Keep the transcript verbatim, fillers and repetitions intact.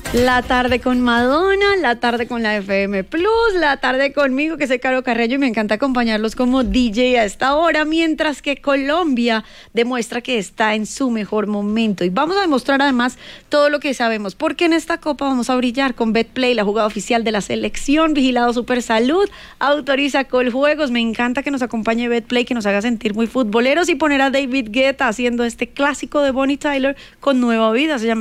La tarde con Madonna, la tarde con la F M Plus, la tarde conmigo, que soy Caro Carreño, y me encanta acompañarlos como D J a esta hora, mientras que Colombia demuestra que está en su mejor momento. Y vamos a demostrar además todo lo que sabemos, porque en esta Copa vamos a brillar con Betplay, la jugada oficial de la selección, vigilado Super Salud, autoriza Coljuegos. Me encanta que nos acompañe Betplay, que nos haga sentir muy futboleros, y poner a David Guetta haciendo este clásico de Bonnie Tyler con nueva vida. Se llama